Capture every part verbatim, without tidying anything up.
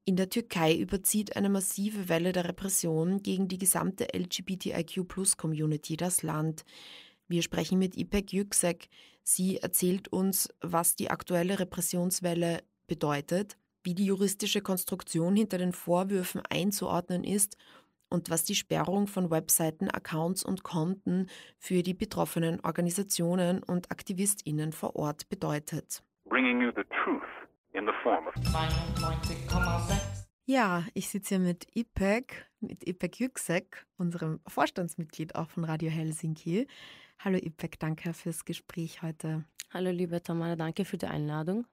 In der Türkei überzieht eine massive Welle der Repression gegen die gesamte L G B T I Q-Plus-Community das Land. Wir sprechen mit İpek Yüksek. Sie erzählt uns, was die aktuelle Repressionswelle bedeutet, wie die juristische Konstruktion hinter den Vorwürfen einzuordnen ist und was die Sperrung von Webseiten, Accounts und Konten für die betroffenen Organisationen und AktivistInnen vor Ort bedeutet. Bringing you the truth in the form of neunundneunzig Komma sechs. Ja, ich sitze hier mit İpek, mit İpek Yüksek, unserem Vorstandsmitglied auch von Radio Helsinki. Hallo İpek, danke fürs Gespräch heute. Hallo liebe Tamara, danke für die Einladung.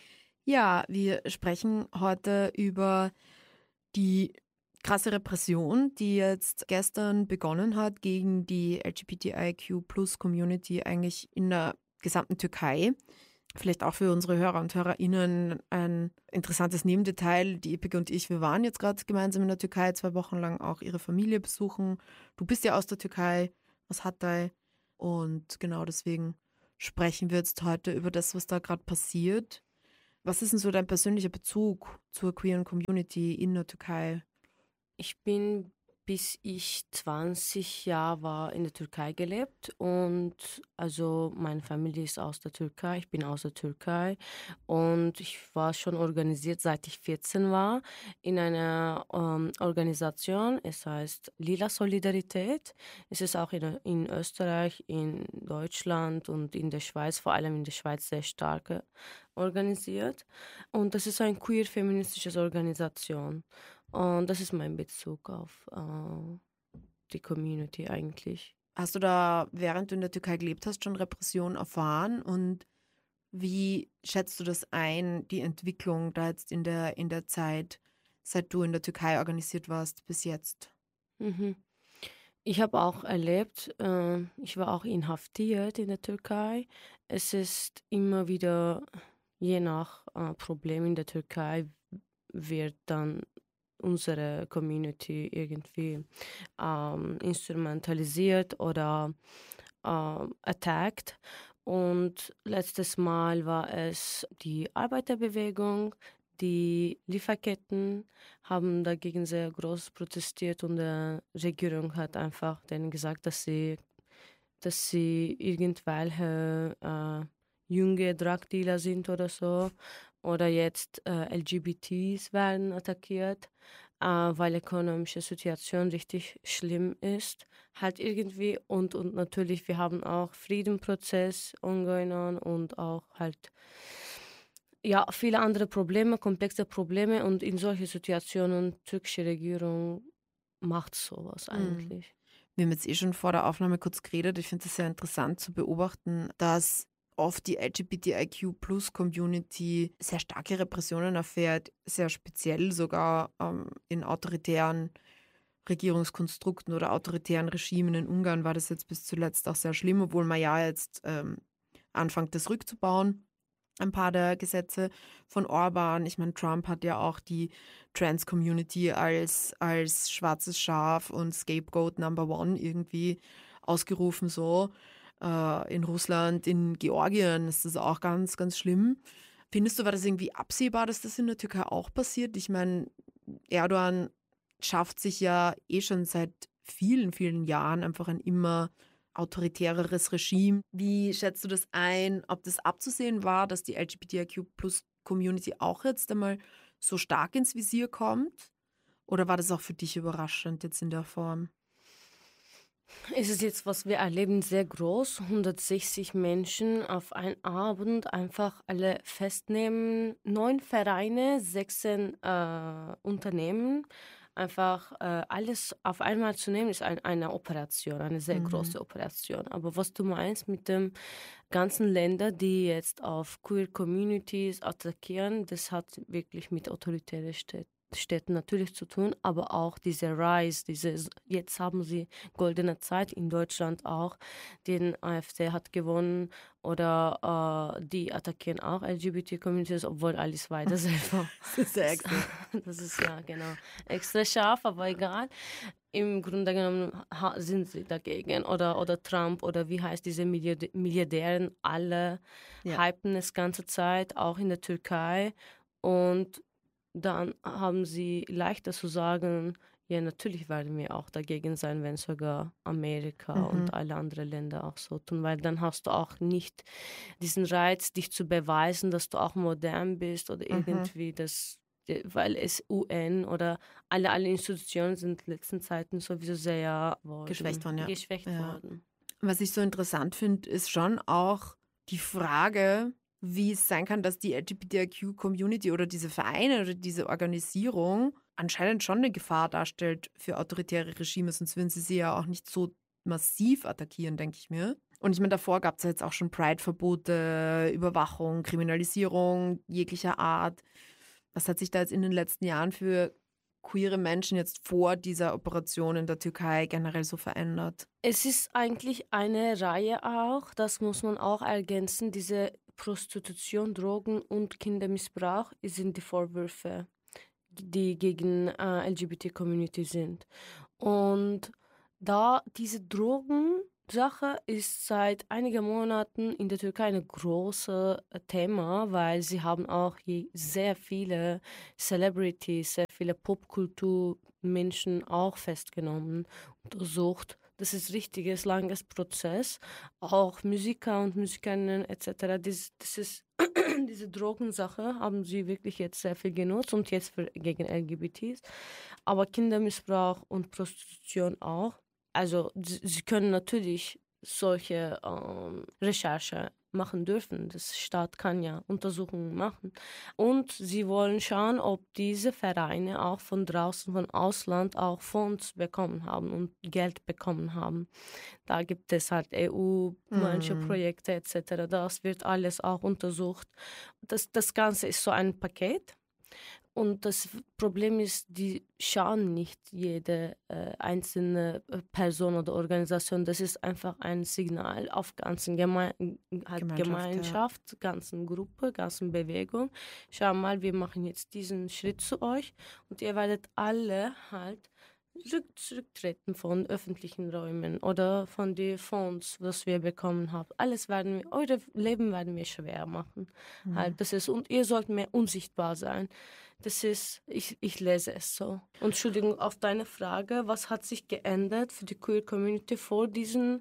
Ja, wir sprechen heute über die krasse Repression, die jetzt gestern begonnen hat gegen die L G B T I Q-Plus-Community eigentlich in der gesamten Türkei. Vielleicht auch für unsere Hörer und HörerInnen ein interessantes Nebendetail. Die İpek und ich, wir waren jetzt gerade gemeinsam in der Türkei, zwei Wochen lang auch ihre Familie besuchen. Du bist ja aus der Türkei, aus Hatay. Und genau deswegen sprechen wir jetzt heute über das, was da gerade passiert. Was ist denn so dein persönlicher Bezug zur queeren Community in der Türkei? Ich bin, bis ich zwanzig Jahre war, in der Türkei gelebt und also meine Familie ist aus der Türkei, ich bin aus der Türkei und ich war schon organisiert, seit ich vierzehn war, in einer ähm, Organisation, es heißt Lila Solidarität. Es ist auch in, in Österreich, in Deutschland und in der Schweiz, vor allem in der Schweiz sehr stark organisiert und das ist eine queer-feministische Organisation. Und das ist mein Bezug auf äh, die Community eigentlich. Hast du da, während du in der Türkei gelebt hast, schon Repression erfahren? Und wie schätzt du das ein, die Entwicklung da jetzt in der, in der Zeit, seit du in der Türkei organisiert warst, bis jetzt? Mhm. Ich habe auch erlebt, äh, ich war auch inhaftiert in der Türkei. Es ist immer wieder, je nach äh, Problem in der Türkei, wird dann unsere Community irgendwie ähm, instrumentalisiert oder ähm, attackt. Und letztes Mal war es die Arbeiterbewegung, die Lieferketten haben dagegen sehr groß protestiert und die Regierung hat einfach denen gesagt, dass sie, dass sie irgendwelche äh, junge Drugdealer sind oder so. Oder jetzt äh, L G B Ts werden attackiert, äh, weil ökonomische Situation richtig schlimm ist. Halt irgendwie und, und natürlich, wir haben auch Friedensprozess ongoing on und auch halt ja, viele andere Probleme, komplexe Probleme und in solchen Situationen türkische Regierung macht sowas eigentlich. Wir haben jetzt eh schon vor der Aufnahme kurz geredet. Ich finde es sehr interessant zu beobachten, dass oft die L G B T I Q-Plus-Community sehr starke Repressionen erfährt, sehr speziell sogar ähm, in autoritären Regierungskonstrukten oder autoritären Regimen. In Ungarn war das jetzt bis zuletzt auch sehr schlimm, obwohl man ja jetzt ähm, anfängt, das rückzubauen. Ein paar der Gesetze von Orban. Ich meine, Trump hat ja auch die Trans-Community als, als schwarzes Schaf und Scapegoat Number One irgendwie ausgerufen so. In Russland, in Georgien ist das auch ganz, ganz schlimm. Findest du, war das irgendwie absehbar, dass das in der Türkei auch passiert? Ich meine, Erdogan schafft sich ja eh schon seit vielen, vielen Jahren einfach ein immer autoritäreres Regime. Wie schätzt du das ein, ob das abzusehen war, dass die L G B T I Q-Plus-Community auch jetzt einmal so stark ins Visier kommt? Oder war das auch für dich überraschend jetzt in der Form? Es ist jetzt, was wir erleben, sehr groß. hundertsechzig Menschen auf einen Abend einfach alle festnehmen. Neun Vereine, sechzehn äh, Unternehmen. Einfach äh, alles auf einmal zu nehmen, ist ein, eine Operation, eine sehr Mhm. große Operation. Aber was du meinst mit den ganzen Ländern, die jetzt auf Queer Communities attackieren, das hat wirklich mit autoritären Städten Städten natürlich zu tun, aber auch diese Rise, diese, jetzt haben sie goldene Zeit in Deutschland auch, den AfD hat gewonnen oder äh, die attackieren auch L G B T-Communities, obwohl alles weiter selber. Das ist sehr extra. Das ist ja genau extra scharf, aber egal. Im Grunde genommen ha- sind sie dagegen oder, oder Trump oder wie heißt diese Milliardä- Milliardären, alle Ja. hypen es ganze Zeit, auch in der Türkei und dann haben sie leichter zu sagen, ja, natürlich werden wir auch dagegen sein, wenn sogar Amerika Mhm. und alle anderen Länder auch so tun, weil dann hast du auch nicht diesen Reiz, dich zu beweisen, dass du auch modern bist oder Mhm. irgendwie das, äh, weil es U N oder alle, alle Institutionen sind in den letzten Zeiten sowieso sehr worden, Geschwächt worden, ja. geschwächt Ja. worden. Was ich so interessant finde, ist schon auch die Frage, wie es sein kann, dass die L G B T I Q-Community oder diese Vereine oder diese Organisierung anscheinend schon eine Gefahr darstellt für autoritäre Regime, sonst würden sie sie ja auch nicht so massiv attackieren, denke ich mir. Und ich meine, davor gab es ja jetzt auch schon Pride-Verbote, Überwachung, Kriminalisierung jeglicher Art. Was hat sich da jetzt in den letzten Jahren für queere Menschen jetzt vor dieser Operation in der Türkei generell so verändert? Es ist eigentlich eine Reihe auch, das muss man auch ergänzen, diese Prostitution, Drogen und Kindermissbrauch sind die Vorwürfe, die gegen äh, L G B T-Community sind. Und da diese Drogensache ist seit einigen Monaten in der Türkei ein großes Thema, weil sie haben auch je- sehr viele Celebrities, sehr viele Popkulturmenschen auch festgenommen, untersucht. Das ist richtiges, langes Prozess. Auch Musiker und Musikerinnen et cetera. Das, das ist diese Drogensache haben sie wirklich jetzt sehr viel genutzt und jetzt für, gegen L G B Ts. Aber Kindermissbrauch und Prostitution auch. Also sie, sie können natürlich solche ähm, Recherche machen dürfen. Das Staat kann ja Untersuchungen machen. Und sie wollen schauen, ob diese Vereine auch von draußen, von Ausland auch Fonds bekommen haben und Geld bekommen haben. Da gibt es halt E U, manche Mhm. Projekte et cetera. Das wird alles auch untersucht. Das, das Ganze ist so ein Paket. Und das Problem ist, die schauen nicht jede äh, einzelne äh, Person oder Organisation. Das ist einfach ein Signal auf ganzen Geme halt Gemeinschaft, Gemeinschaft, ja. ganzen Gruppe, ganzen Bewegung. Schau mal, wir machen jetzt diesen Schritt zu euch und ihr werdet alle halt zurück, zurücktreten von öffentlichen Räumen oder von den Fonds, was wir bekommen haben. Alles werden wir, eure Leben werden wir schwer machen. Mhm. Halt, das ist, und ihr sollt mehr unsichtbar sein. Das ist, ich, ich lese es so. Und Entschuldigung, auf deine Frage, was hat sich geändert für die Queer Community vor diesen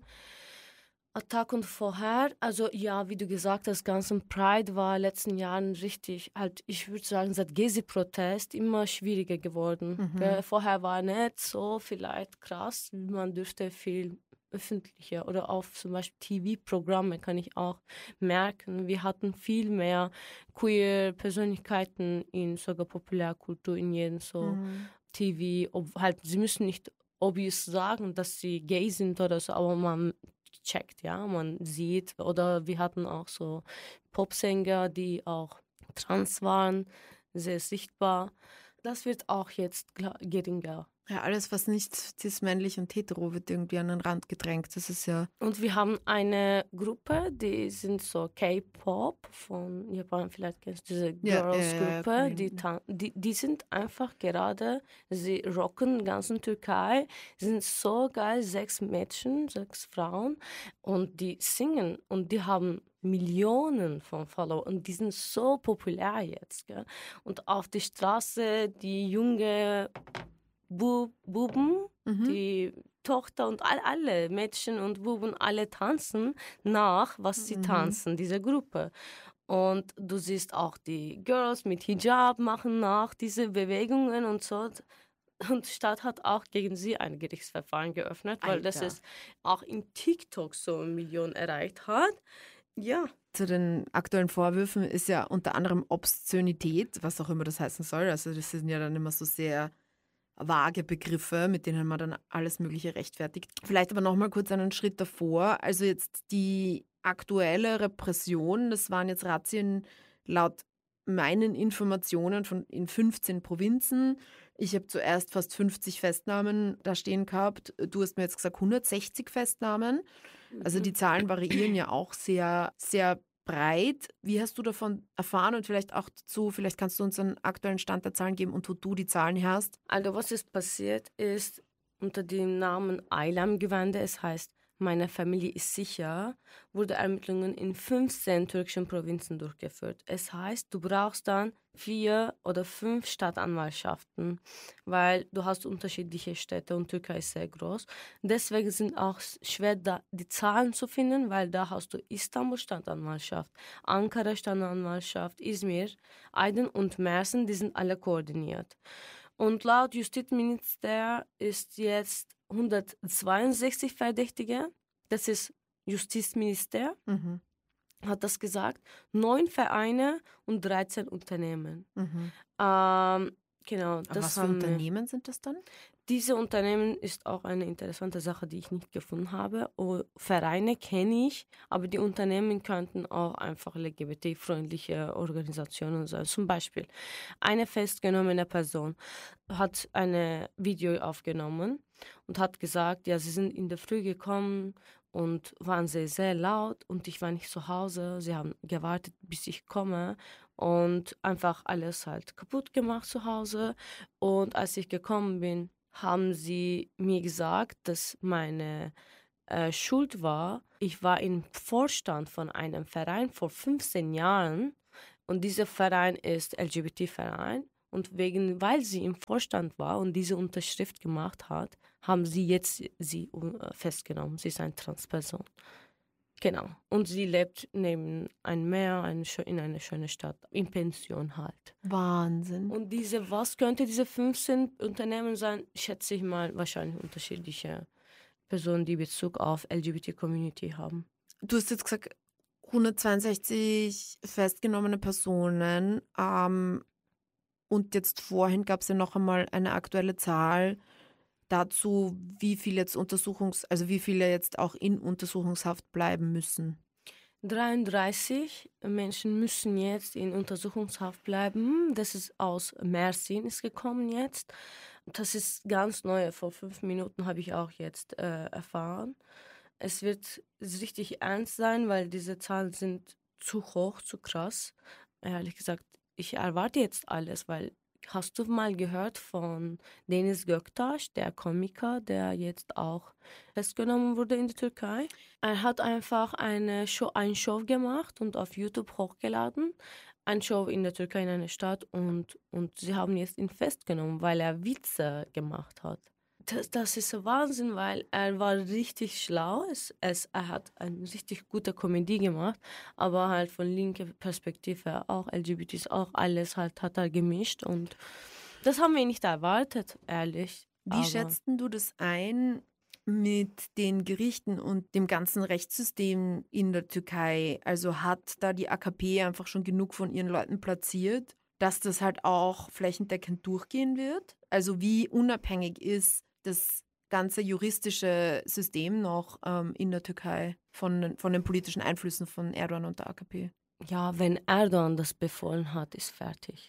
Attack und vorher? Also ja, wie du gesagt hast, ganzen Pride war in den letzten Jahren richtig, halt, ich würde sagen, seit Gezi-Protest immer schwieriger geworden. Mhm. Gell? Vorher war nicht so vielleicht krass, man dürfte viel öffentlicher oder auf zum Beispiel T V-Programme kann ich auch merken, wir hatten viel mehr queer Persönlichkeiten in sogar Populärkultur, in jedem so Mhm. T V, ob, halt, sie müssen nicht obvious sagen, dass sie gay sind oder so, aber man checkt, ja, man sieht, oder wir hatten auch so Popsänger, die auch trans waren, sehr sichtbar. Das wird auch jetzt klar, geringer. Ja, alles, was nicht cis-männlich und hetero, wird irgendwie an den Rand gedrängt. Das ist ja. Und wir haben eine Gruppe, die sind so K-Pop von Japan, vielleicht kennst du diese Ja, ja, ja, ja, Girls-Gruppe, kenn ich, die, ja. tan- die, die sind einfach gerade, sie rocken die ganze Türkei, sind so geil, sechs Mädchen, sechs Frauen und die singen und die haben Millionen von Follower und die sind so populär jetzt. Gell? Und auf die Straße, die junge Bu Buben, Mhm. die Tochter und all, alle Mädchen und Buben, alle tanzen nach, was sie Mhm. tanzen, diese Gruppe. Und du siehst auch die Girls mit Hijab machen nach diese Bewegungen und so. Und die Stadt hat auch gegen sie ein Gerichtsverfahren geöffnet, weil das Alter. es auch in TikTok so eine Million erreicht hat. Ja. Zu den aktuellen Vorwürfen ist ja unter anderem Obszönität, was auch immer das heißen soll. Also das sind ja dann immer so sehr vage Begriffe, mit denen man dann alles Mögliche rechtfertigt. Vielleicht aber noch mal kurz einen Schritt davor. Also jetzt die aktuelle Repression, das waren jetzt Razzien laut meinen Informationen von in fünfzehn Provinzen. Ich habe zuerst fast fünfzig Festnahmen da stehen gehabt. Du hast mir jetzt gesagt hundertsechzig Festnahmen. Also die Zahlen variieren ja auch sehr, sehr breit. Wie hast du davon erfahren und vielleicht auch dazu, vielleicht kannst du uns einen aktuellen Stand der Zahlen geben und wo du die Zahlen hast? Also was ist passiert ist, unter dem Namen Aylam Gewande, es heißt meine Familie ist sicher, wurde Ermittlungen in fünfzehn türkischen Provinzen durchgeführt. Es heißt, du brauchst dann vier oder fünf Stadtanwaltschaften, weil du hast unterschiedliche Städte und Türkei ist sehr groß. Deswegen sind auch schwer da die Zahlen zu finden, weil da hast du Istanbul Stadtanwaltschaft, Ankara Stadtanwaltschaft, Izmir, Aydın und Mersin, die sind alle koordiniert. Und laut Justizminister ist jetzt hundertzweiundsechzig Verdächtige, das ist Justizminister, Mhm. hat das gesagt, neun Vereine und dreizehn Unternehmen. Mhm. Ähm, genau, Aber das was für haben wir. Unternehmen sind das dann? Diese Unternehmen ist auch eine interessante Sache, die ich nicht gefunden habe. Oh, Vereine kenne ich, aber die Unternehmen könnten auch einfach L G B T-freundliche Organisationen sein. Zum Beispiel eine festgenommene Person hat ein Video aufgenommen und hat gesagt, ja, sie sind in der Früh gekommen und waren sehr, sehr laut und ich war nicht zu Hause. Sie haben gewartet, bis ich komme und einfach alles halt kaputt gemacht zu Hause. Und als ich gekommen bin, haben sie mir gesagt, dass meine äh, Schuld war. Ich war im Vorstand von einem Verein vor fünfzehn Jahren und dieser Verein ist L G B T-Verein. Und wegen, weil sie im Vorstand war und diese Unterschrift gemacht hat, haben sie jetzt sie äh, festgenommen. Sie ist eine Transperson. Genau. Und sie lebt neben einem Meer eine, in einer schönen Stadt, in Pension halt. Wahnsinn. Und diese, was könnte diese fünfzehn Unternehmen sein? Schätze ich mal, wahrscheinlich unterschiedliche Personen, die Bezug auf L G B T-Community haben. Du hast jetzt gesagt, hundertzweiundsechzig festgenommene Personen. Ähm, und jetzt vorhin gab es ja noch einmal eine aktuelle Zahl dazu, wie viele jetzt Untersuchungs-, also wie viele jetzt auch in Untersuchungshaft bleiben müssen. dreiunddreißig Menschen müssen jetzt in Untersuchungshaft bleiben. Das ist aus Mersin ist gekommen jetzt. Das ist ganz neu. Vor fünf Minuten habe ich auch jetzt äh, erfahren. Es wird richtig ernst sein, weil diese Zahlen sind zu hoch, zu krass. Ehrlich gesagt, ich erwarte jetzt alles, weil hast du mal gehört von Deniz Göktaş, der Komiker, der jetzt auch festgenommen wurde in der Türkei? Er hat einfach eine Show, eine Show gemacht und auf YouTube hochgeladen. Eine Show in der Türkei in einer Stadt und, und sie haben jetzt ihn festgenommen, weil er Witze gemacht hat. Das, das ist Wahnsinn, weil er war richtig schlau. Es, es, er hat eine richtig gute Komödie gemacht, aber halt von linker Perspektive auch L G B Ts, auch alles halt hat er gemischt und das haben wir nicht erwartet, ehrlich. Wie aber schätzt denn du das ein mit den Gerichten und dem ganzen Rechtssystem in der Türkei? Also hat da die A K P einfach schon genug von ihren Leuten platziert, dass das halt auch flächendeckend durchgehen wird? Also wie unabhängig ist das ganze juristische System noch ähm, in der Türkei von, von den politischen Einflüssen von Erdogan und der A K P? Ja, wenn Erdogan das befohlen hat, ist fertig.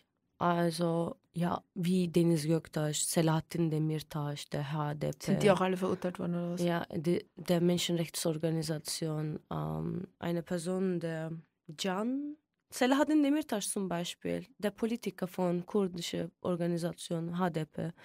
Also, ja, wie Deniz Göktaş, Selahattin Demirtaş, der H D P. Sind die auch alle verurteilt worden oder was? Ja, die, der Menschenrechtsorganisation, ähm, eine Person, der Can, Selahattin Demirtaş zum Beispiel, der Politiker von kurdischer Organisation H D P,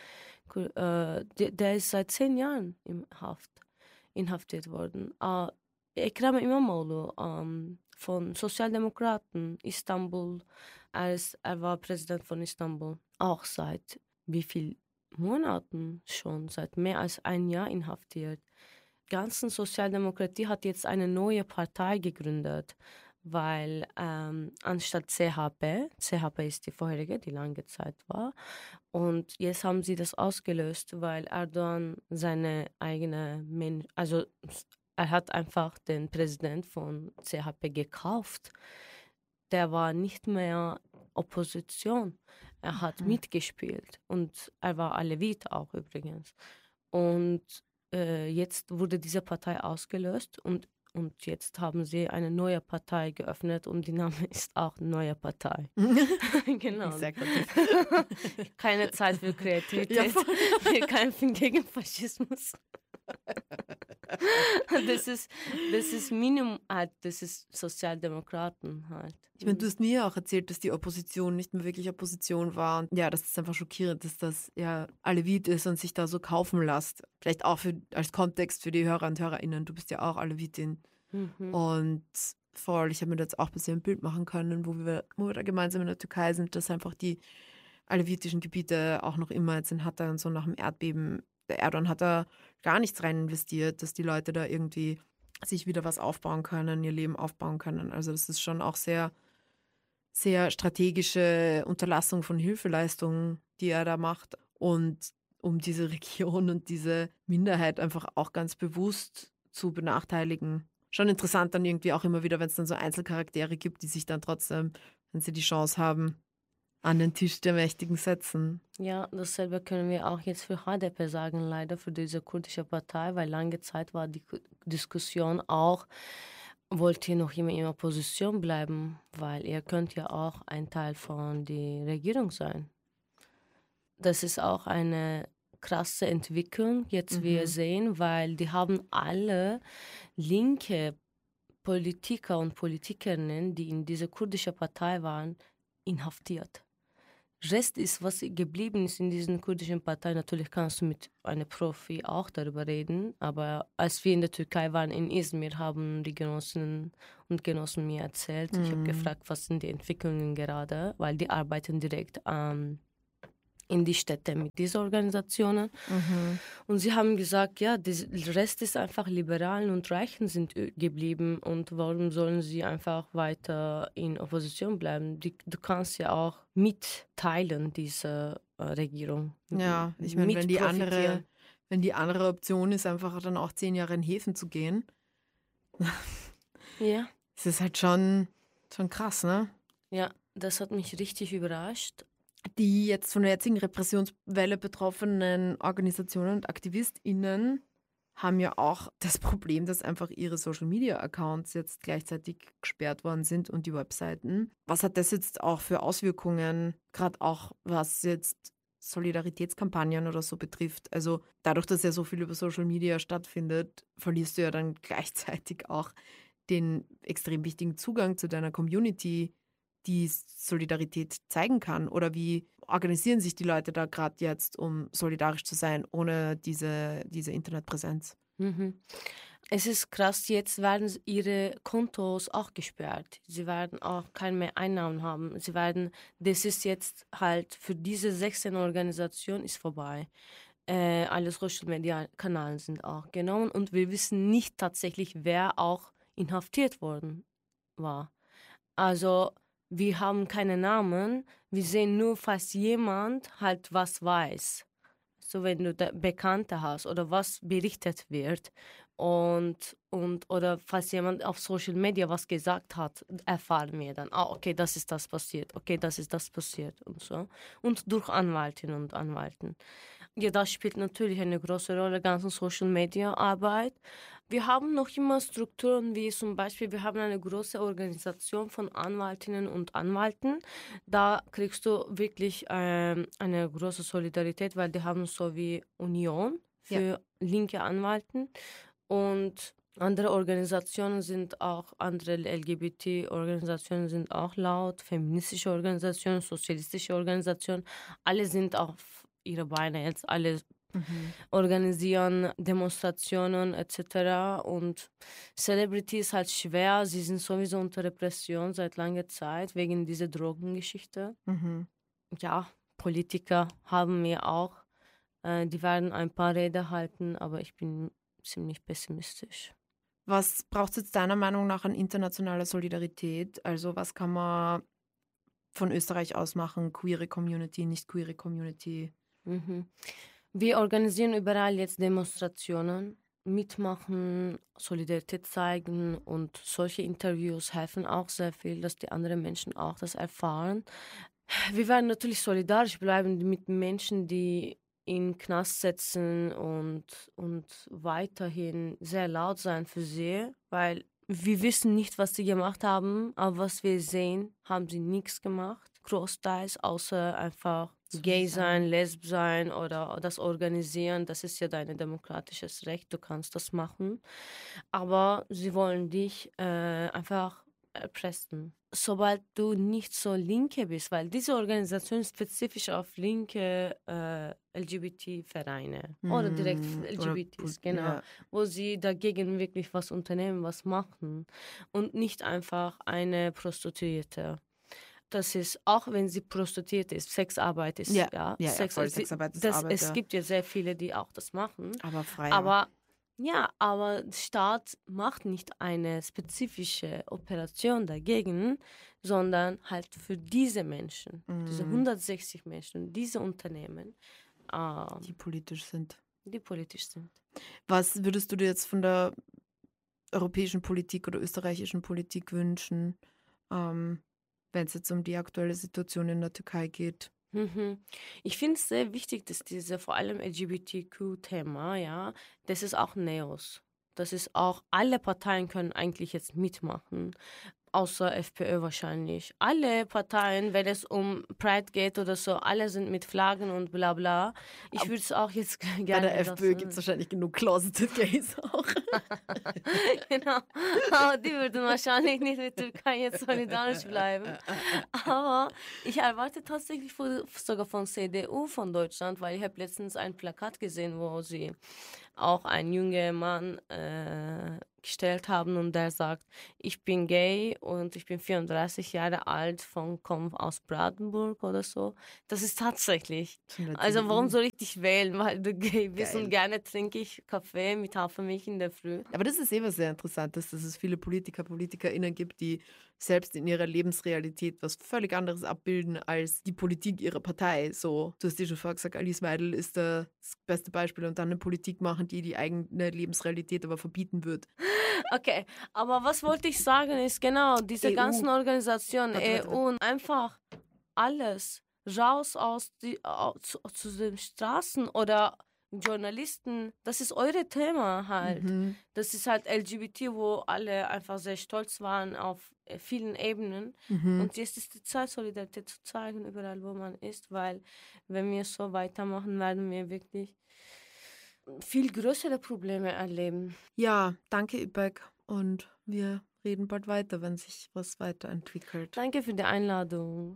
äh, der, der ist seit zehn Jahren in Haft, inhaftiert worden. Äh, Ekrem İmamoğlu ähm, von Sozialdemokraten, Istanbul, er, ist, er war Präsident von Istanbul, auch seit wie viel Monaten schon, seit mehr als ein Jahr inhaftiert. Die ganze Sozialdemokratie hat jetzt eine neue Partei gegründet, weil ähm, anstatt C H P, C H P ist die vorherige, die lange Zeit war, und jetzt haben sie das ausgelöst, weil Erdogan seine eigene, Men- also er hat einfach den Präsident von C H P gekauft. Der war nicht mehr Opposition. Er hat Mhm. mitgespielt und er war Alevit auch übrigens. Und äh, jetzt wurde diese Partei ausgelöst und, und jetzt haben sie eine neue Partei geöffnet und die Name ist auch Neue Partei. Genau. Sehr gut. Keine Zeit für Ja, Kreativität. voll. Wir kämpfen gegen Faschismus. Das ist, das ist Minimum halt, das ist Sozialdemokraten halt. Ich meine, du hast mir ja auch erzählt, dass die Opposition nicht mehr wirklich Opposition war. Und ja, das ist einfach schockierend, dass das ja Alevit ist und sich da so kaufen lässt. Vielleicht auch für, als Kontext für die Hörer und HörerInnen. Du bist ja auch Alevitin. Mhm. Und voll, ich habe mir da jetzt auch ein bisschen ein Bild machen können, wo wir, wo wir da gemeinsam in der Türkei sind, dass einfach die alevitischen Gebiete auch noch immer jetzt in Hatay und so nach dem Erdbeben, der Erdogan hat da gar nichts rein investiert, dass die Leute da irgendwie sich wieder was aufbauen können, ihr Leben aufbauen können. Also das ist schon auch sehr, sehr strategische Unterlassung von Hilfeleistungen, die er da macht. Und um diese Region und diese Minderheit einfach auch ganz bewusst zu benachteiligen. Schon interessant dann irgendwie auch immer wieder, wenn es dann so Einzelcharaktere gibt, die sich dann trotzdem, wenn sie die Chance haben, an den Tisch der Mächtigen setzen. Ja, dasselbe können wir auch jetzt für H D P sagen, leider für diese kurdische Partei, weil lange Zeit war die Ku- Diskussion auch, wollt ihr noch immer in Opposition bleiben, weil ihr könnt ja auch ein Teil von der Regierung sein. Das ist auch eine krasse Entwicklung, jetzt Mhm. wir sehen, weil die haben alle linke Politiker und Politikerinnen, die in dieser kurdischen Partei waren, inhaftiert. Rest ist, was geblieben ist in diesen kurdischen Parteien. Natürlich kannst du mit einem Profi auch darüber reden, aber als wir in der Türkei waren, in Izmir, haben die Genossen und Genossen mir erzählt. Ich habe Mhm. gefragt, was sind die Entwicklungen gerade, weil die arbeiten direkt ähm, in die Städte mit diesen Organisationen. Mhm. Und sie haben gesagt, ja, der Rest ist einfach Liberalen und Reichen sind ö- geblieben und warum sollen sie einfach weiter in Opposition bleiben? Die, du kannst ja auch mitteilen, diese äh, Regierung. Ja, ich meine, wenn die andere, Mitprofitieren. wenn die andere Option ist, einfach dann auch zehn Jahre in Häfen zu gehen, Ja, ist es halt schon, schon krass, ne? ja, das hat mich richtig überrascht. Die jetzt von der jetzigen Repressionswelle betroffenen Organisationen und AktivistInnen haben ja auch das Problem, dass einfach ihre Social-Media-Accounts jetzt gleichzeitig gesperrt worden sind und die Webseiten. Was hat das jetzt auch für Auswirkungen, gerade auch was jetzt Solidaritätskampagnen oder so betrifft? Also dadurch, dass ja so viel über Social Media stattfindet, verlierst du ja dann gleichzeitig auch den extrem wichtigen Zugang zu deiner Community, die Solidarität zeigen kann? Oder wie organisieren sich die Leute da gerade jetzt, um solidarisch zu sein, ohne diese, diese Internetpräsenz? Mhm. Es ist krass, jetzt werden s- ihre Kontos auch gesperrt. Sie werden auch keine mehr Einnahmen haben. Sie werden, das ist jetzt halt für diese sechzehn Organisationen ist vorbei. Äh, alle Social Media Kanäle sind auch genommen und wir wissen nicht tatsächlich, wer auch inhaftiert worden war. Also wir haben keine Namen, wir sehen nur, falls jemand halt was weiß. So wenn du da Bekannte hast oder was berichtet wird und, und oder falls jemand auf Social Media was gesagt hat, erfahren wir dann, ah, okay, das ist das passiert, okay, das ist das passiert und so. Und durch Anwältinnen und Anwälten. Ja, das spielt natürlich eine große Rolle, ganze Social Media Arbeit. Wir haben noch immer Strukturen wie zum Beispiel, wir haben eine große Organisation von Anwältinnen und Anwälten. Da kriegst du wirklich ähm, eine große Solidarität, weil die haben so wie Union für linke Anwälten und andere Organisationen sind auch, andere L G B T-Organisationen sind auch laut, feministische Organisationen, sozialistische Organisationen, alle sind auf ihre Beine jetzt, alle organisieren Demonstrationen et cetera. Und Celebrity ist halt schwer, sie sind sowieso unter Repression seit langer Zeit wegen dieser Drogengeschichte. Mhm. Ja, Politiker haben wir auch, äh, die werden ein paar Rede halten, aber ich bin ziemlich pessimistisch. Was braucht es jetzt deiner Meinung nach an internationaler Solidarität? Also was kann man von Österreich aus machen? Queere Community, nicht queere Community? Mhm. Wir organisieren überall jetzt Demonstrationen, mitmachen, Solidarität zeigen und solche Interviews helfen auch sehr viel, dass die anderen Menschen auch das erfahren. Wir werden natürlich solidarisch bleiben mit Menschen, die in den Knast sitzen und, und weiterhin sehr laut sein für sie, weil wir wissen nicht, was sie gemacht haben, aber was wir sehen, haben sie nichts gemacht. großteils, außer einfach gay sein, lesb sein oder das organisieren. Das ist ja dein demokratisches Recht, du kannst das machen. Aber sie wollen dich äh, einfach erpressen. Sobald du nicht so linke bist, weil diese Organisation ist spezifisch auf linke äh, L G B T-Vereine oder direkt Mm, L G oder B Ts, Pol- genau, ja. wo sie dagegen wirklich was unternehmen, was machen und nicht einfach eine Prostituierte. Das ist, auch wenn sie Prostituierte ist, Sexarbeit ist, Ja, ja, ja, ja, Sex, voll, sie, Sexarbeit ist das, Arbeit, es ja. gibt ja sehr viele, die auch das machen, Aber freier. aber ja, aber der Staat macht nicht eine spezifische Operation dagegen, sondern halt für diese Menschen, diese Mm, hundertsechzig Menschen, diese Unternehmen, ähm, die politisch sind. die politisch sind. Was würdest du dir jetzt von der europäischen Politik oder österreichischen Politik wünschen, ähm, wenn es jetzt um die aktuelle Situation in der Türkei geht? Mhm. Ich finde es sehr wichtig, dass diese vor allem L G B T Q-Thema, ja, das ist auch Neos. Das ist auch, alle Parteien können eigentlich jetzt mitmachen, außer F P Ö wahrscheinlich. Alle Parteien, wenn es um Pride geht oder so, alle sind mit Flaggen und bla bla. Ich würde es auch jetzt Bei gerne der FPÖ lassen. gibt es wahrscheinlich genug Closeted Gays auch. Genau, aber die würden wahrscheinlich nicht mit Türkei jetzt solidarisch bleiben. Aber ich erwarte tatsächlich von, sogar von C D U von Deutschland, weil ich habe letztens ein Plakat gesehen, wo sie auch einen jungen Mann äh, gestellt haben und der sagt, ich bin gay und ich bin vierunddreißig Jahre alt, von komme aus Brandenburg oder so. Das ist tatsächlich. Von der Also warum C D U. soll ich dich wählen, weil du gay bist Geil. und gerne trinke ich Kaffee mit Hafermilch in der Früh. Aber das ist eh was sehr Interessantes, dass es viele Politiker, PolitikerInnen gibt, die selbst in ihrer Lebensrealität was völlig anderes abbilden als die Politik ihrer Partei. So, du hast dir schon vorher gesagt, Alice Weidel ist da das beste Beispiel und dann eine Politik machen, die die eigene Lebensrealität aber verbieten wird. Okay, aber was wollte ich sagen ist genau, diese E U. ganzen Organisationen, Warte, warte, E U und einfach alles raus aus die, au- zu, zu den Straßen oder Journalisten, das ist eure Thema halt. Mhm. Das ist halt L G B T, wo alle einfach sehr stolz waren auf äh, vielen Ebenen. Mhm. Und jetzt ist die Zeit, Solidarität zu zeigen, überall wo man ist, weil wenn wir so weitermachen, werden wir wirklich viel größere Probleme erleben. Ja, danke, Ipek. Und wir reden bald weiter, wenn sich was weiterentwickelt. Danke für die Einladung.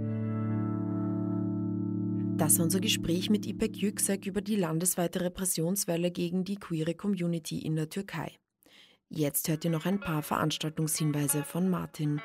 Das war unser Gespräch mit Ipek Yüksek über die landesweite Repressionswelle gegen die queere Community in der Türkei. Jetzt hört ihr noch ein paar Veranstaltungshinweise von Martin.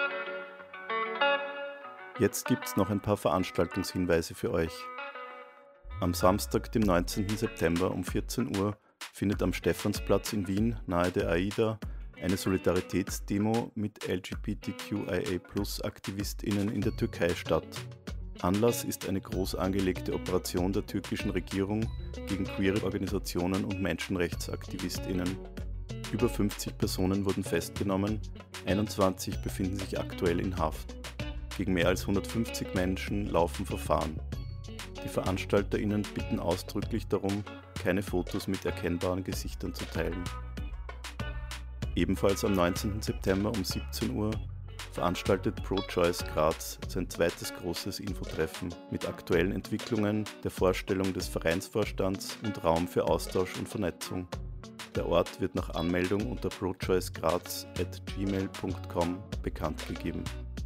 Jetzt gibt's noch ein paar Veranstaltungshinweise für euch. Am Samstag, dem neunzehnten September um vierzehn Uhr findet am Stephansplatz in Wien nahe der AIDA eine Solidaritätsdemo mit L G B T Q I A Plus AktivistInnen in der Türkei statt. Anlass ist eine groß angelegte Operation der türkischen Regierung gegen queere Organisationen und MenschenrechtsaktivistInnen. Über fünfzig Personen wurden festgenommen, einundzwanzig befinden sich aktuell in Haft. Gegen mehr als hundertfünfzig Menschen laufen Verfahren. Die VeranstalterInnen bitten ausdrücklich darum, keine Fotos mit erkennbaren Gesichtern zu teilen. Ebenfalls am neunzehnten September um siebzehn Uhr veranstaltet Pro-Choice Graz sein zweites großes Infotreffen mit aktuellen Entwicklungen, der Vorstellung des Vereinsvorstands und Raum für Austausch und Vernetzung. Der Ort wird nach Anmeldung unter prochoicegraz at gmail punkt com bekannt gegeben.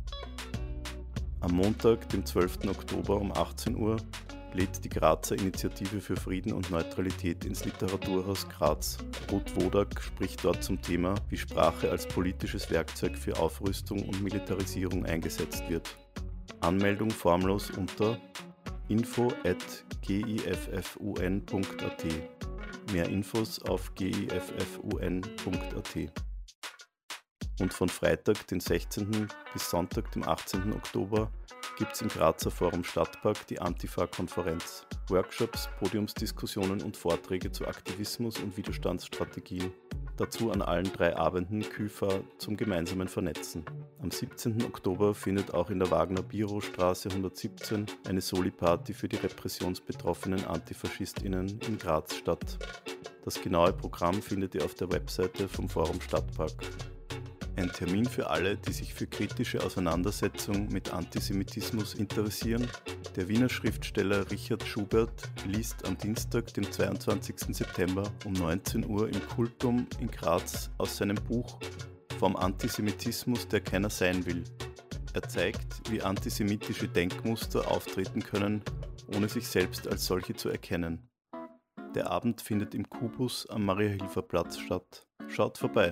Am Montag, dem zwölften Oktober um achtzehn Uhr lädt die Grazer Initiative für Frieden und Neutralität ins Literaturhaus Graz. Ruth Wodak spricht dort zum Thema, wie Sprache als politisches Werkzeug für Aufrüstung und Militarisierung eingesetzt wird. Anmeldung formlos unter info at giffun punkt at. Mehr Infos auf giffun punkt at. Und von Freitag, den sechzehnten bis Sonntag, dem achtzehnten Oktober, gibt es im Grazer Forum Stadtpark die Antifa-Konferenz. Workshops, Podiumsdiskussionen und Vorträge zu Aktivismus und Widerstandsstrategien. Dazu an allen drei Abenden Q I F A zum gemeinsamen Vernetzen. Am siebzehnten Oktober findet auch in der Wagner-Biro-Straße hundertsiebzehn eine Soli-Party für die repressionsbetroffenen AntifaschistInnen in Graz statt. Das genaue Programm findet ihr auf der Webseite vom Forum Stadtpark. Ein Termin für alle, die sich für kritische Auseinandersetzung mit Antisemitismus interessieren. Der Wiener Schriftsteller Richard Schubert liest am Dienstag, dem zweiundzwanzigsten September um neunzehn Uhr im Kultum in Graz aus seinem Buch Vom Antisemitismus, der keiner sein will. Er zeigt, wie antisemitische Denkmuster auftreten können, ohne sich selbst als solche zu erkennen. Der Abend findet im Kubus am Maria-Hilfer-Platz statt. Schaut vorbei!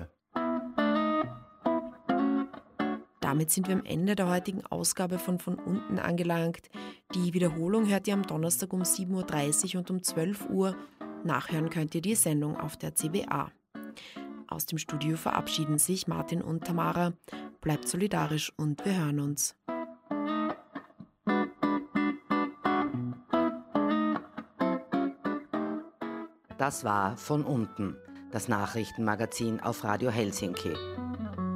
Damit sind wir am Ende der heutigen Ausgabe von Von unten angelangt. Die Wiederholung hört ihr am Donnerstag um sieben Uhr dreißig und um zwölf Uhr. Nachhören könnt ihr die Sendung auf der C B A. Aus dem Studio verabschieden sich Martin und Tamara. Bleibt solidarisch und wir hören uns. Das war Von unten, das Nachrichtenmagazin auf Radio Helsinki.